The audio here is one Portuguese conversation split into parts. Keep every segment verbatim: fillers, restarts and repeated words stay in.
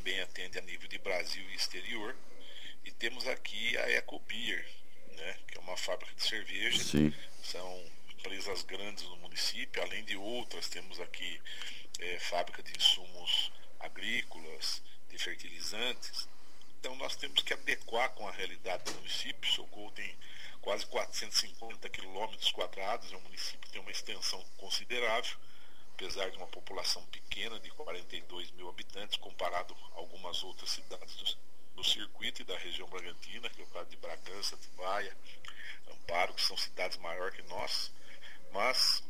também atende a nível de Brasil e exterior. E temos aqui a Ecobeer, né, que é uma fábrica de cerveja. Sim. São empresas grandes no município, além de outras, temos aqui é, fábrica de insumos agrícolas, de fertilizantes. Então nós temos que adequar com a realidade do município. Socorro tem quase quatrocentos e cinquenta quilômetros quadrados, é um município que tem uma extensão considerável, apesar de uma população pequena de quarenta e dois mil habitantes, comparado a algumas outras cidades do, do circuito e da região Bragantina, que é o caso de Bragança, Atibaia, Amparo, que são cidades maiores que nós. Mas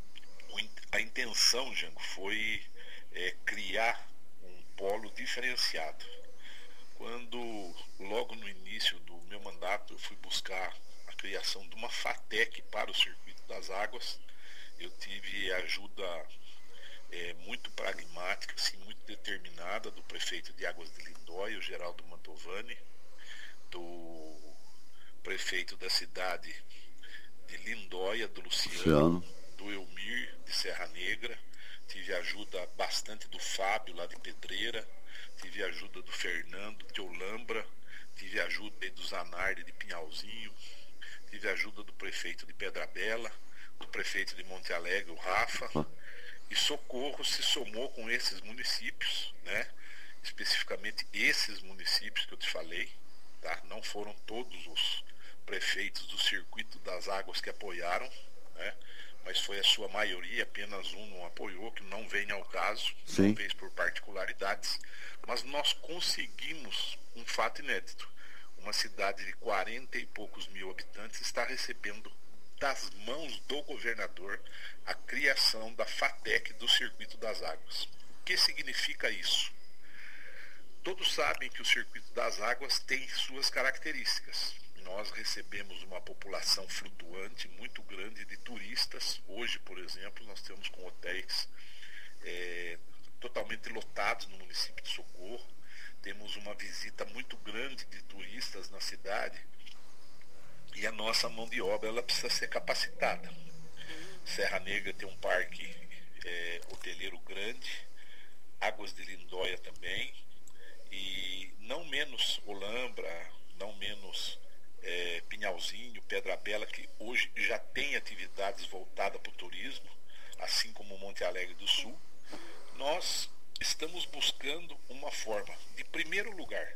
a intenção, Jango, foi é, criar um polo diferenciado. Quando, logo no início do meu mandato, eu fui buscar a criação de uma FATEC para o Circuito das Águas, eu tive ajuda é, muito pragmática, assim, muito determinada do prefeito de Águas de Lindóia, o Geraldo Mantovani, do prefeito da cidade de Lindóia, do Luciano, Luciano, do Elmir, de Serra Negra. Tive ajuda bastante do Fábio, lá de Pedreira. Tive ajuda do Fernando, de Olambra. Tive ajuda do Zanardi, de Pinhalzinho. Tive ajuda do prefeito de Pedra Bela, do prefeito de Monte Alegre, o Rafa. E Socorro se somou com esses municípios, né? Especificamente esses municípios que eu te falei, tá? Não foram todos os prefeitos do Circuito das Águas que apoiaram, né? Mas foi a sua maioria, apenas um não apoiou, que não vem ao caso, Sim. talvez por particularidades, mas nós conseguimos um fato inédito. Uma cidade de quarenta e poucos mil habitantes está recebendo das mãos do governador a criação da FATEC do Circuito das Águas. O que significa isso? Todos sabem que o Circuito das Águas tem suas características. Nós recebemos uma população flutuante muito grande de turistas. Hoje, por exemplo, nós temos com hotéis é, totalmente lotados no município de Socorro. Temos uma visita muito grande de turistas na cidade e a nossa mão de obra ela precisa ser capacitada. Serra Negra tem um parque é, hoteleiro grande, Águas de Lindóia também, e não menos Olambra, não menos É, Pinhalzinho, Pedra Bela, que hoje já tem atividades voltadas para o turismo, assim como Monte Alegre do Sul. Nós estamos buscando uma forma, de primeiro lugar,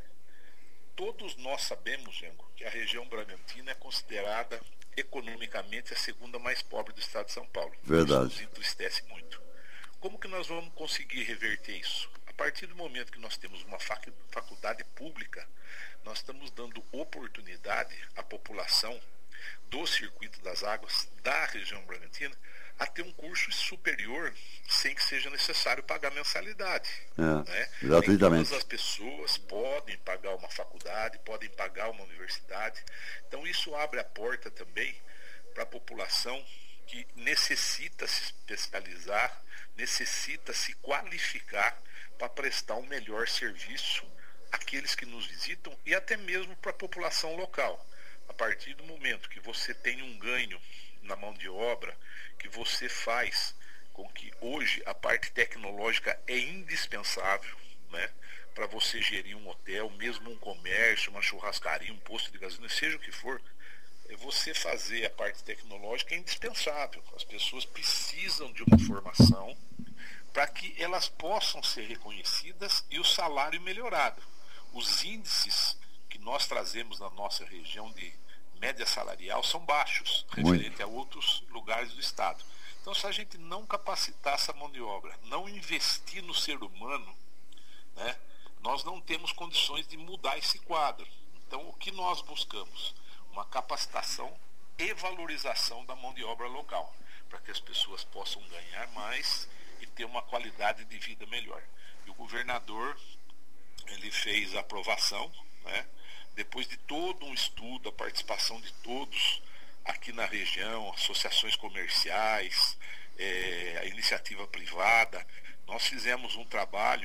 todos nós sabemos, Jango, que a região Bragantina é considerada economicamente a segunda mais pobre do estado de São Paulo. Verdade. Isso nos entristece muito. Como que nós vamos conseguir reverter isso? A partir do momento que nós temos uma faculdade pública, nós estamos dando oportunidade à população do Circuito das Águas, da região Bragantina, a ter um curso superior sem que seja necessário pagar mensalidade. É, né? gratuitamente. Todas as pessoas podem pagar uma faculdade, podem pagar uma universidade. Então isso abre a porta também para a população que necessita se especializar, necessita se qualificar para prestar um melhor serviço àqueles que nos visitam e até mesmo para a população local. A partir do momento que você tem um ganho na mão de obra, que você faz com que hoje a parte tecnológica é indispensável, né, para você gerir um hotel, mesmo um comércio, uma churrascaria, um posto de gasolina, seja o que for, você fazer a parte tecnológica é indispensável. As pessoas precisam de uma formação para que elas possam ser reconhecidas e o salário melhorado. Os índices que nós trazemos na nossa região de média salarial são baixos, referente a outros lugares do estado. Então, se a gente não capacitar essa mão de obra, não investir no ser humano, né, nós não temos condições de mudar esse quadro. Então, o que nós buscamos? Uma capacitação e valorização da mão de obra local, para que as pessoas possam ganhar mais e ter uma qualidade de vida melhor. E o governador, ele fez a aprovação, né? Depois de todo um estudo, a participação de todos aqui na região, associações comerciais, é, a iniciativa privada, nós fizemos um trabalho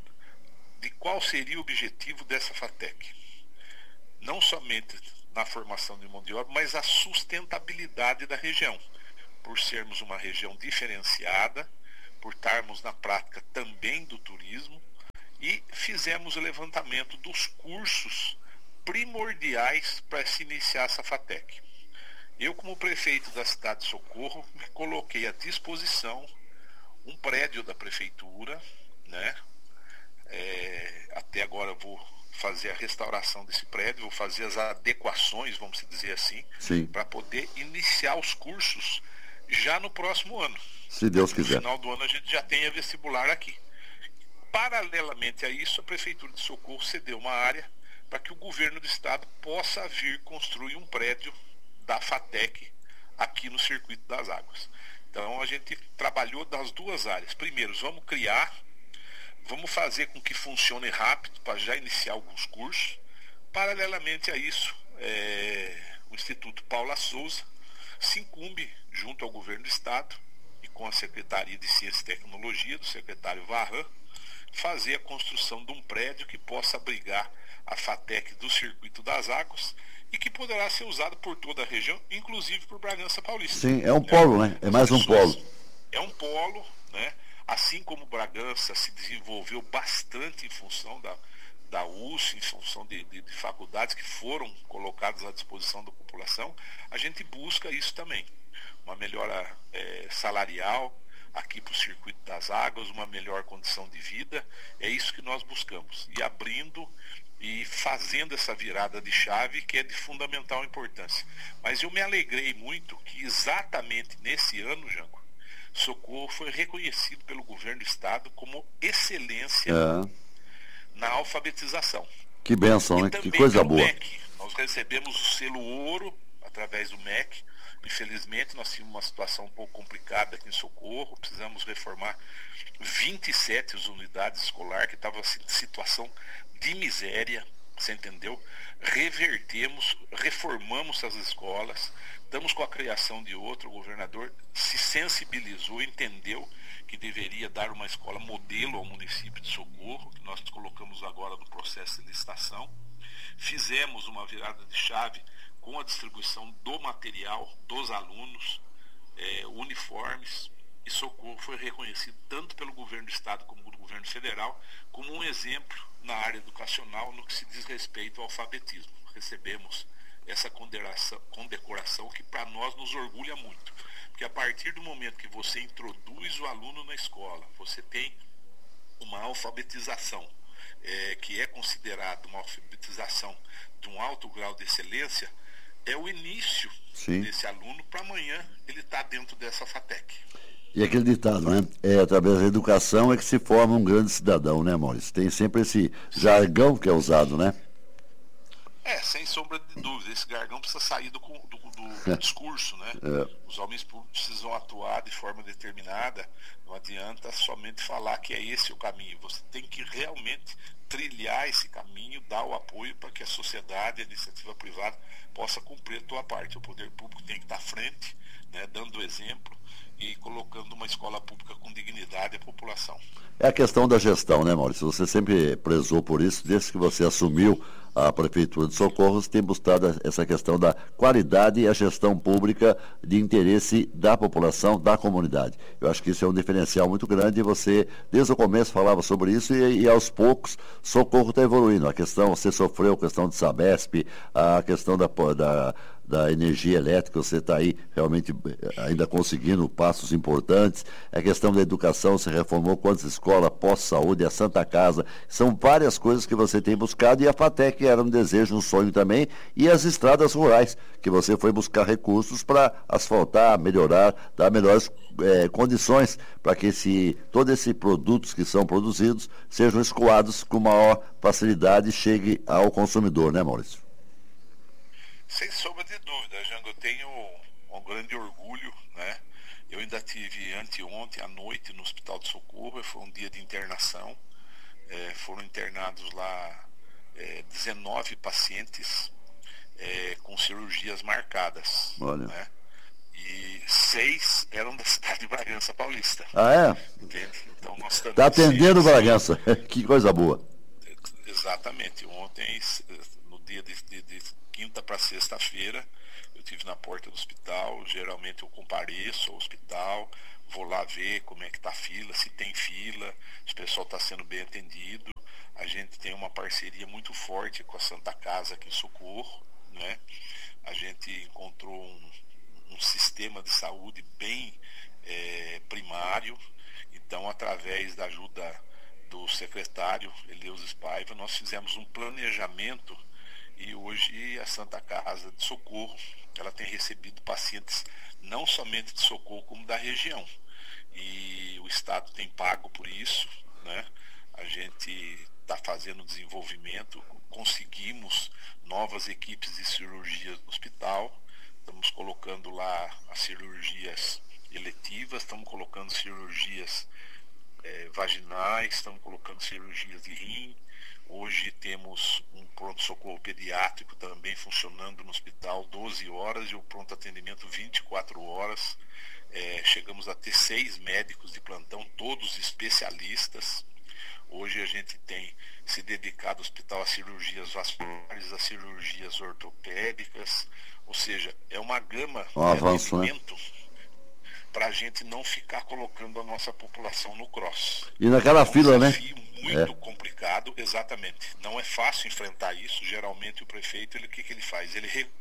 de qual seria o objetivo dessa FATEC. Não somente na formação de mão de obra, mas a sustentabilidade da região. Por sermos uma região diferenciada, por estarmos na prática também do turismo e fizemos o levantamento dos cursos primordiais para se iniciar essa FATEC. Eu, como prefeito da cidade de Socorro, me coloquei à disposição um prédio da prefeitura, né? É, até agora eu vou fazer a restauração desse prédio, vou fazer as adequações, vamos dizer assim, para poder iniciar os cursos já no próximo ano. Se Deus quiser. No final do ano a gente já tem a vestibular aqui. Paralelamente a isso, a Prefeitura de Socorro cedeu uma área para que o governo do estado possa vir construir um prédio da FATEC aqui no Circuito das Águas. Então a gente trabalhou das duas áreas. Primeiro, vamos criar, vamos fazer com que funcione rápido para já iniciar alguns cursos. Paralelamente a isso, é, o Instituto Paula Souza se incumbe, junto ao governo do estado e com a Secretaria de Ciência e Tecnologia, do secretário Varran, fazer a construção de um prédio que possa abrigar a FATEC do Circuito das Águas e que poderá ser usado por toda a região, inclusive por Bragança Paulista. Sim, é um polo, né? É mais um polo. É um polo, né? Assim como Bragança se desenvolveu bastante em função da, da U S, em função de, de, de faculdades que foram colocadas à disposição da população, a gente busca isso também. Uma melhora é, salarial aqui para o Circuito das Águas, uma melhor condição de vida, é isso que nós buscamos. E abrindo e fazendo essa virada de chave que é de fundamental importância. Mas eu me alegrei muito que exatamente nesse ano, Jango, Socorro foi reconhecido pelo governo do estado como excelência é. na alfabetização. Que bênção, e né? Que coisa boa. M E C. Nós recebemos o selo ouro através do M E C. Infelizmente, nós tínhamos uma situação um pouco complicada aqui em Socorro, precisamos reformar vinte e sete unidades escolares que estavam em situação de miséria, você entendeu? Revertemos, reformamos as escolas, estamos com a criação de outro, o governador se sensibilizou, entendeu que deveria dar uma escola modelo ao município de Socorro, que nós colocamos agora no processo de licitação. Fizemos uma virada de chave com a distribuição do material dos alunos, é, uniformes, e Socorro foi reconhecido tanto pelo governo do estado como do governo federal como um exemplo na área educacional no que se diz respeito ao alfabetismo. Recebemos essa condecoração, condecoração que para nós nos orgulha muito, porque a partir do momento que você introduz o aluno na escola, você tem uma alfabetização é, que é considerada uma alfabetização de um alto grau de excelência, é o início Sim. desse aluno para amanhã ele estar tá dentro dessa FATEC. E aquele ditado, né? É através da educação é que se forma um grande cidadão, né, Maurício? Tem sempre esse jargão que é usado, né? É, sem sombra de dúvida. Esse jargão precisa sair do, do, do, do discurso, né? É. Os homens públicos precisam atuar de forma determinada. Não adianta somente falar que é esse o caminho. Você tem que realmente trilhar esse caminho, dar o apoio para que a sociedade, a iniciativa privada possa cumprir a sua parte. O poder público tem que estar à frente, né, dando o exemplo e colocando uma escola pública com dignidade à população. É a questão da gestão, né, Maurício? Você sempre prezou por isso, desde que você assumiu a Prefeitura de Socorro, você tem buscado essa questão da qualidade e a gestão pública de interesse da população, da comunidade. Eu acho que isso é um diferencial muito grande e você, desde o começo, falava sobre isso e, e aos poucos, Socorro está evoluindo. A questão, você sofreu a questão de Sabesp, a questão da, da, da energia elétrica, você está aí realmente ainda conseguindo passos importantes. A questão da educação, você reformou quantas escolas, pós-saúde, a Santa Casa, são várias coisas que você tem buscado e a FATEC era um desejo, um sonho também, e as estradas rurais, que você foi buscar recursos para asfaltar, melhorar, dar melhores é, condições para que esse, todos esses produtos que são produzidos sejam escoados com maior facilidade e chegue ao consumidor, né, Maurício? Sem sombra de dúvida, Jango, eu tenho um grande orgulho, né? Eu ainda tive anteontem à noite no Hospital de Socorro, foi um dia de internação, é, foram internados lá é, dezenove pacientes é, com cirurgias marcadas. Olha. Né? E seis eram da cidade de Bragança Paulista. Ah, é? Entende? Então nós também. Está atendendo seis, Bragança, que coisa boa. Exatamente. Ontem, no dia de, de, de quinta para sexta-feira, eu estive na porta do hospital. Geralmente eu compareço ao hospital, vou lá ver como é que está a fila, se tem fila, se o pessoal está sendo bem atendido. A gente tem uma parceria muito forte com a Santa Casa aqui em Socorro, né? A gente encontrou um, um sistema de saúde bem é, primário. Então, através da ajuda do secretário Eleusis Paiva, nós fizemos um planejamento e hoje a Santa Casa de Socorro, ela tem recebido pacientes não somente de Socorro, como da região. E o Estado tem pago por isso, né? A gente está fazendo desenvolvimento, conseguimos novas equipes de cirurgia no hospital, estamos colocando lá as cirurgias eletivas, estamos colocando cirurgias é, vaginais, estamos colocando cirurgias de rim. Hoje temos um pronto-socorro pediátrico também funcionando no hospital doze horas e o pronto-atendimento vinte e quatro horas. É, chegamos a ter seis médicos de plantão, todos especialistas. Hoje a gente tem se dedicado ao hospital a cirurgias vasculares, a cirurgias ortopédicas, ou seja, é uma gama um avanço, de atendimento, né? Para a gente não ficar colocando a nossa população no cross. E naquela é um fila, né? Muito é. complicado, exatamente. Não é fácil enfrentar isso. Geralmente o prefeito, ele, o que, que ele faz? Ele re...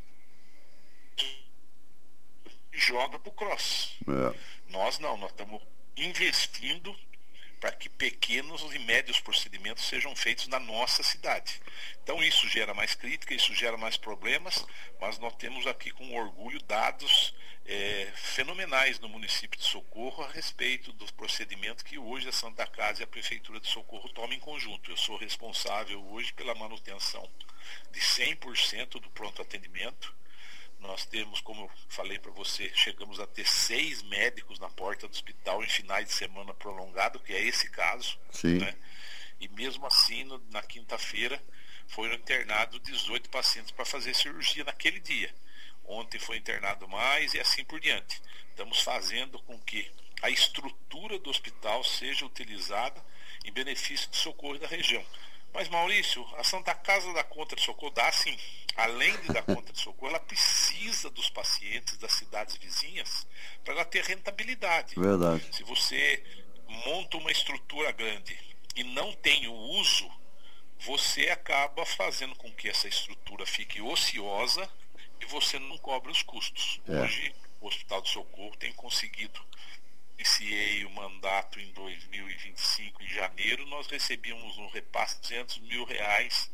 joga para o cross. É. Nós não, nós estamos investindo para que pequenos e médios procedimentos sejam feitos na nossa cidade. Então isso gera mais crítica, isso gera mais problemas, mas nós temos aqui com orgulho dados é, fenomenais no município de Socorro a respeito dos procedimentos que hoje a Santa Casa e a Prefeitura de Socorro tomam em conjunto. Eu sou responsável hoje pela manutenção de cem por cento do pronto atendimento. Nós temos, como eu falei para você, chegamos a ter seis médicos na porta do hospital em finais de semana prolongado, que é esse caso. Sim. Né? E mesmo assim, no, na quinta-feira, foram internados dezoito pacientes para fazer cirurgia naquele dia. Ontem foi internado mais e assim por diante. Estamos fazendo com que a estrutura do hospital seja utilizada em benefício de Socorro da região. Mas, Maurício, a Santa Casa dá conta de Socorro? Dá sim. Além de dar conta de Socorro, ela precisa dos pacientes das cidades vizinhas para ela ter rentabilidade. Verdade. Se você monta uma estrutura grande e não tem o uso, você acaba fazendo com que essa estrutura fique ociosa e você não cobre os custos. É. Hoje, o Hospital de Socorro tem conseguido. Iniciei o mandato em dois mil e vinte e cinco, em janeiro, nós recebíamos um repasse de duzentos mil reais.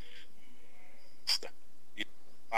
E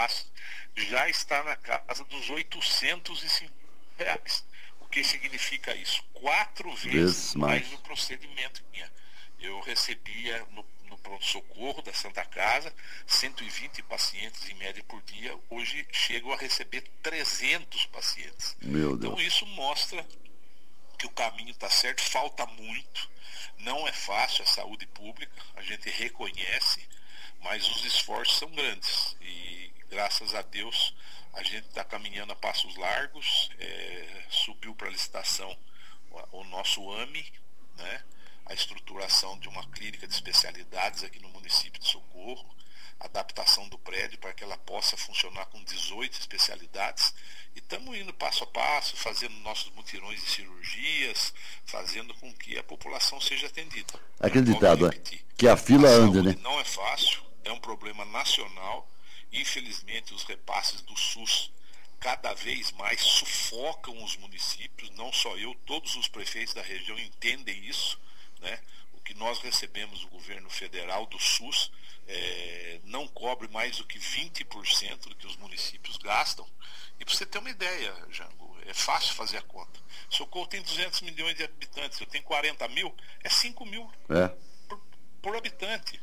já está na casa dos oitocentos e cinco reais. O que significa isso? Quatro vezes mais. mais o procedimento que tinha. Eu recebia no, no pronto-socorro da Santa Casa cento e vinte pacientes em média por dia. Hoje chego a receber trezentos pacientes. Meu Deus. Então isso mostra que o caminho está certo, falta muito, não é fácil a saúde pública, a gente reconhece, mas os esforços são grandes e graças a Deus a gente está caminhando a passos largos. É, subiu para a licitação o, o nosso A M I, né, a estruturação de uma clínica de especialidades aqui no município de Socorro, adaptação do prédio para que ela possa funcionar com dezoito especialidades. E estamos indo passo a passo, fazendo nossos mutirões de cirurgias, fazendo com que a população seja atendida. Acreditado, é que a fila a anda, né? Não é fácil, é um problema nacional. Infelizmente, os repasses do SUS cada vez mais sufocam os municípios, não só eu, todos os prefeitos da região entendem isso, né? O que nós recebemos do governo federal, do SUS, é, não cobre mais do que vinte por cento do que os municípios gastam. E para você ter uma ideia, Jango, é fácil fazer a conta. Socorro tem duzentos milhões de habitantes, eu tenho quarenta mil, é cinco mil é. por, por habitante.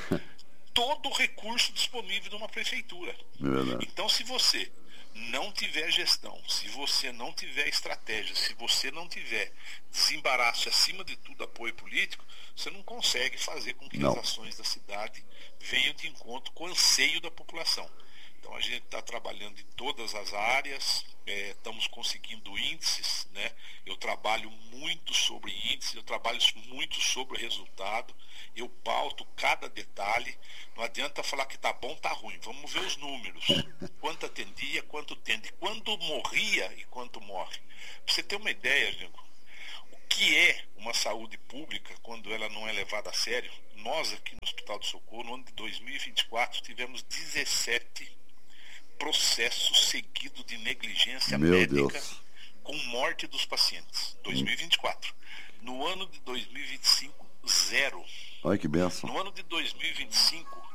Todo o recurso disponível numa prefeitura. É. Então, se você não tiver gestão, se você não tiver estratégia, se você não tiver desembaraço, acima de tudo apoio político, você não consegue fazer com que não. as ações da cidade venham de encontro com o anseio da população. Então a gente está trabalhando em todas as áreas, é, estamos conseguindo índices, né? Eu trabalho muito sobre índices, eu trabalho muito sobre resultado, eu pauto cada detalhe. Não adianta falar que tá bom, tá ruim. Vamos ver os números. Quanto atendia, quanto tende, quando morria e quanto morre. Para você ter uma ideia, Jango, o que é uma saúde pública quando ela não é levada a sério? nós aqui no Hospital do Socorro, no ano de dois mil e vinte e quatro, tivemos dezessete processos seguidos de negligência Meu médica Deus. com morte dos pacientes. dois mil e vinte e quatro. No ano de dois mil e vinte e cinco, zero. Olha que benção. No ano de dois mil e vinte e cinco,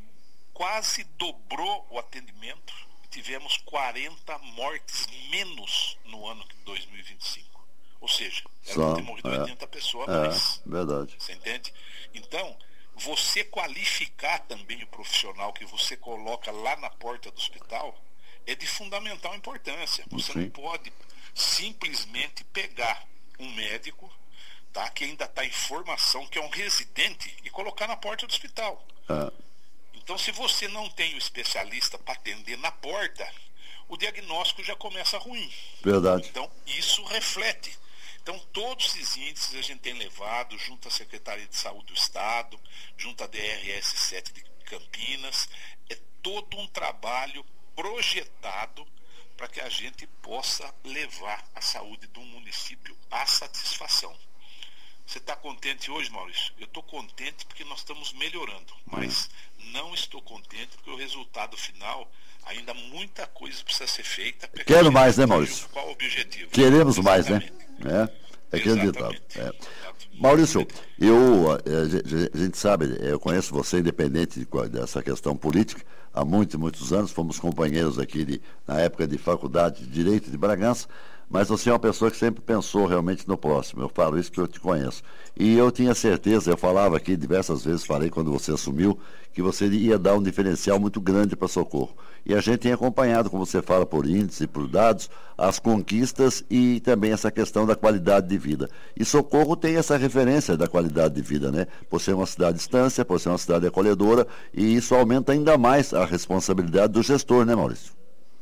quase dobrou o atendimento. Tivemos quarenta mortes menos no ano de dois mil e vinte e cinco. Ou seja, era Só, para ter morrido é, oitenta pessoas a é, mais. verdade. Você entende? Então, você qualificar também o profissional que você coloca lá na porta do hospital é de fundamental importância. Você Sim. não pode simplesmente pegar um médico, tá, que ainda está em formação, que é um residente, e colocar na porta do hospital. É, Então, se você não tem o especialista para atender na porta, o diagnóstico já começa ruim. verdade. Então, isso reflete. Então, todos esses índices a gente tem levado junto à Secretaria de Saúde do Estado, junto à D R S sete de Campinas. É todo um trabalho projetado para que a gente possa levar a saúde do município à satisfação. Você está contente hoje, Maurício? Eu estou contente porque nós estamos melhorando, mas não estou contente porque o resultado final, ainda muita coisa precisa ser feita. Quero mais, né, Maurício? Qual o objetivo? Queremos mais, né? Exatamente. É, é aquele ditado. Exatamente. É. Exato. Maurício, eu, a gente sabe, eu conheço você independente de qual- dessa questão política, há muitos, muitos anos, fomos companheiros aqui de, na época de faculdade de Direito de Bragança, mas você é uma pessoa que sempre pensou realmente no próximo. Eu falo isso porque eu te conheço. E eu tinha certeza, eu falava aqui diversas vezes, falei quando você assumiu, que você ia dar um diferencial muito grande para Socorro. E a gente tem acompanhado, como você fala, por índice, por dados, as conquistas e também essa questão da qualidade de vida. E Socorro tem essa referência da qualidade de vida, né? Por ser uma cidade distância, por ser uma cidade acolhedora, e isso aumenta ainda mais a responsabilidade do gestor, né, Maurício?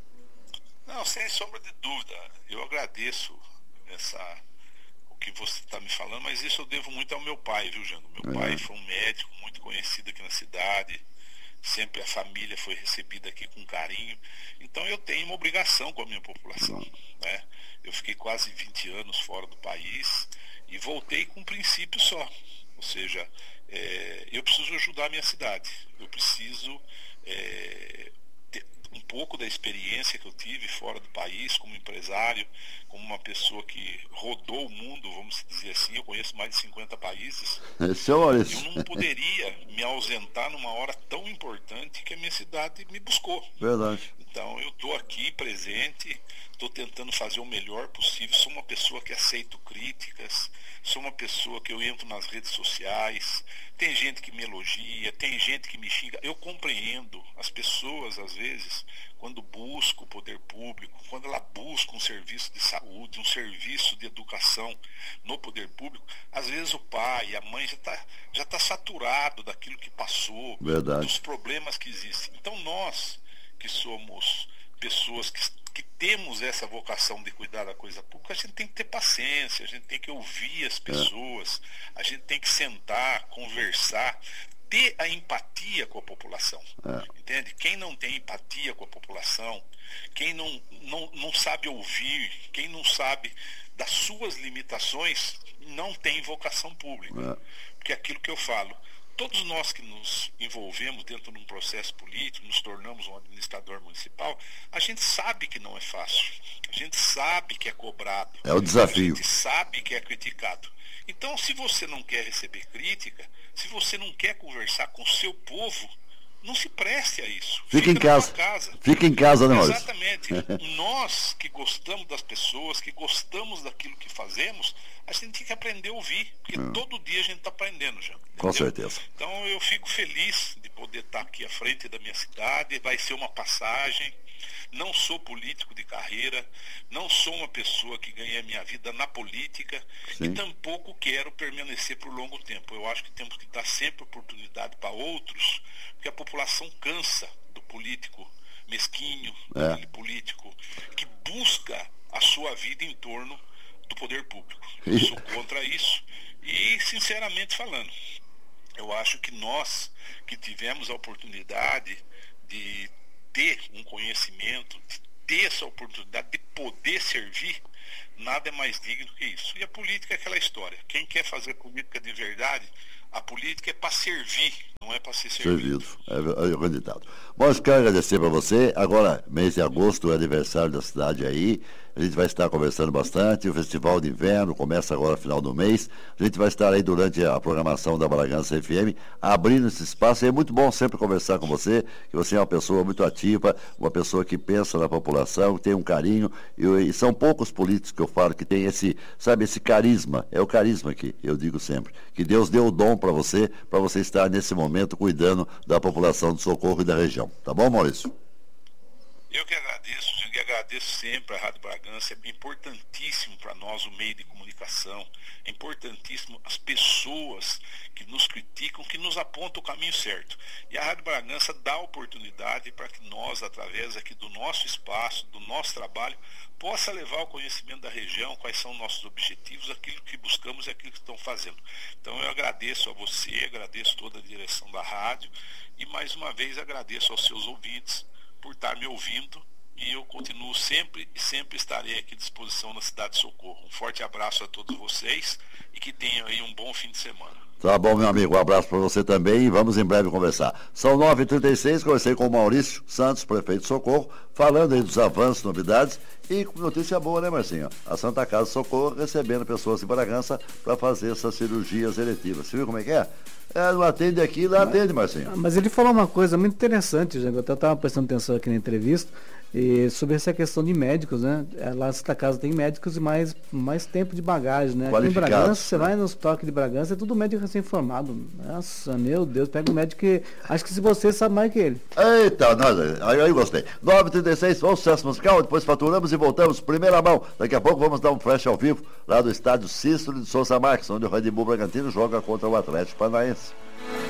Não, sem sombra de dúvida. Eu agradeço essa, o que você está me falando, mas isso eu devo muito ao meu pai, viu, Jango? Meu É. pai foi um médico muito conhecido aqui na cidade, sempre a família foi recebida aqui com carinho. Então eu tenho uma obrigação com a minha população, né? Eu fiquei quase vinte anos fora do país e voltei com um princípio só. Ou seja, é, eu preciso ajudar a minha cidade. Eu preciso é, ter um pouco da experiência que eu tive fora do país, como empresário, como uma pessoa que rodou o mundo, vamos dizer assim. Eu conheço mais de cinquenta países. Esse é o Maurício. Eu não poderia me ausentar numa hora tão importante que a minha cidade me buscou. Verdade. Então eu estou aqui presente, estou tentando fazer o melhor possível. Sou uma pessoa que aceito críticas, sou uma pessoa que eu entro nas redes sociais, tem gente que me elogia, tem gente que me xinga. Eu compreendo as pessoas, às vezes, quando buscam o poder público, quando ela busca um serviço de saúde, um serviço de educação no poder público, às vezes o pai, a mãe já está já tá saturado daquilo que passou, Verdade. dos problemas que existem. Então nós, que somos pessoas que, que temos essa vocação de cuidar da coisa pública, a gente tem que ter paciência, a gente tem que ouvir as pessoas, a gente tem que sentar, conversar, ter a empatia com a população. É. Entende? Quem não tem empatia com a população, quem não, não, não sabe ouvir, quem não sabe das suas limitações, não tem vocação pública. É. Porque é aquilo que eu falo, todos nós que nos envolvemos dentro de um processo político, nos tornamos um administrador municipal, a gente sabe que não é fácil. A gente sabe que é cobrado. É o desafio. A gente sabe que é criticado. Então, se você não quer receber crítica, se você não quer conversar com o seu povo, não se preste a isso. Fica em na casa. sua casa. Fica em casa, né, Maurício? Exatamente. Nós que gostamos das pessoas, que gostamos daquilo que fazemos, a gente tem que aprender a ouvir, porque todo dia a gente está aprendendo já. Com entendeu? certeza. Então eu fico feliz de poder estar aqui à frente da minha cidade, vai ser uma passagem. Não sou político de carreira, não sou uma pessoa que ganha minha vida na política. Sim. E tampouco quero permanecer por longo tempo. Eu acho que temos que dar sempre oportunidade para outros, porque a população cansa do político mesquinho, É. daquele político que busca a sua vida em torno do poder público. Eu sou contra isso. E, sinceramente falando, eu acho que nós que tivemos a oportunidade de ter um conhecimento, de ter essa oportunidade de poder servir, nada é mais digno que isso. E a política é aquela história. Quem quer fazer política de verdade, A política é para servir, não é para ser servido. Servido, é, é o candidato. Mas quero agradecer para você. Agora, mês de agosto, é aniversário da cidade aí. A gente vai estar conversando bastante. O Festival de Inverno começa agora no final do mês. A gente vai estar aí durante a programação da Bragança F M, abrindo esse espaço. E é muito bom sempre conversar com você, que você é uma pessoa muito ativa, uma pessoa que pensa na população, que tem um carinho. E, e são poucos políticos que eu falo que tem esse, sabe, esse carisma. É o carisma que eu digo sempre. Que Deus deu o dom para você, para você estar nesse momento cuidando da população do Socorro e da região. Tá bom, Maurício? Eu que agradeço, eu que agradeço sempre a Rádio Bragança. É importantíssimo para nós o meio de comunicação, é importantíssimo as pessoas que nos criticam, que nos apontam o caminho certo. E a Rádio Bragança dá oportunidade para que nós, através aqui do nosso espaço, do nosso trabalho, possa levar o conhecimento da região, quais são nossos objetivos, aquilo que buscamos e aquilo que estão fazendo. Então eu agradeço a você, agradeço toda a direção da rádio e mais uma vez agradeço aos seus ouvintes por estar me ouvindo, e eu continuo sempre e sempre estarei aqui à disposição na cidade de Socorro. Um forte abraço a todos vocês e que tenham aí um bom fim de semana. Tá bom, meu amigo, um abraço para você também e vamos em breve conversar. São nove e trinta e seis, conversei com o Maurício Santos, prefeito de Socorro, falando aí dos avanços, novidades e notícia boa, né, Marcinho? A Santa Casa de Socorro recebendo pessoas em Bragança para fazer essas cirurgias eletivas. Você viu como é que é? É, não atende aqui, lá atende, Marcinho. Mas ele falou uma coisa muito interessante, já, eu estava prestando atenção aqui na entrevista, e sobre essa questão de médicos, né? Lá na Santa Casa tem médicos e mais, mais tempo de bagagem, né? Aqui em Bragança, você vai no estoque de Bragança, é tudo médico recém-formado. Nossa, meu Deus, pega um médico que acho que se você sabe mais que ele. Eita, nós, aí eu gostei. nove e trinta e seis, vamos sucesso musical, depois faturamos e voltamos, primeira mão. Daqui a pouco vamos dar um flash ao vivo lá do estádio Cícero de Souza Marques, onde o Red Bull Bragantino joga contra o Atlético Paranaense.